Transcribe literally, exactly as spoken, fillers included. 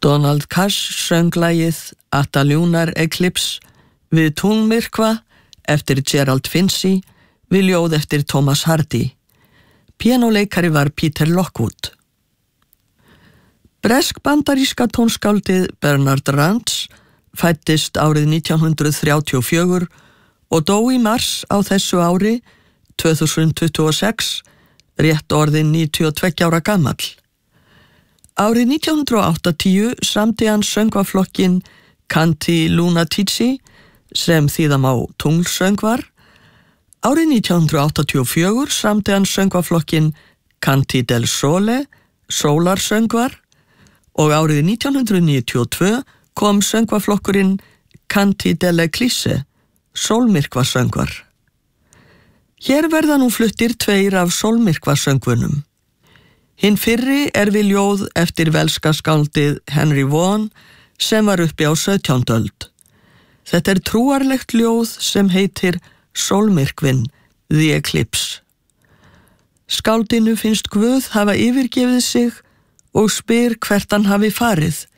Donald Cash söng lagið At a Lunar Eclipse við tunglmyrkva eftir Gerald Finzi við ljóð eftir Thomas Hardy. Píanóleikari var Peter Lockwood. Bresk-bandaríska tónskáldið Bernard Rands fæddist árið nítján hundrað þrjátíu og fjögur og dó í mars á þessu ári tvö þúsund tuttugu og sex, rétt orðinn níutíu og tveggja ára gamall. Árið nítján hundrað áttatíu samdi hann söngvaflokkin Canti Lunatici sem þýðam á tunglsöngvar. Árið nítján hundrað áttatíu og fjögur samdi hann söngvaflokkin Canti del Sole, sólarsöngvar, og árið nítján hundrað níutíu og tvö kom söngvaflokkurinn Canti dell'Eclisse, sólmyrkvasöngvar. Hér verða nú fluttir tveir af sólmyrkvasöngvunum. Hinn fyrri er við ljóð eftir velska skáldið Henry Vaughan sem var uppi á sautjándu öld. Þetta er trúarlegt ljóð sem heitir Sólmyrkvinn, The Eclipse. Skáldinu finnst Guð hafa yfirgefið sig og spyr hvert hann hafi farið,